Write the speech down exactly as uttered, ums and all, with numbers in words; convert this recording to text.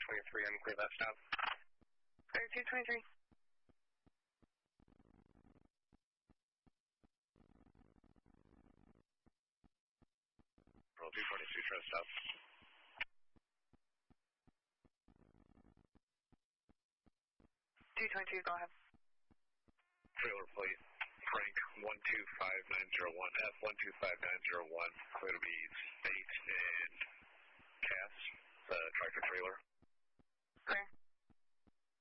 twenty-three, I'm clear that stop. Clear two twenty-three. Roll two twenty-two, try to stop. two twenty-two, go ahead. Trailer plate, Frank one two five nine zero one, F one two five nine zero one, clear to be state and Cass, the tractor trailer. Clear.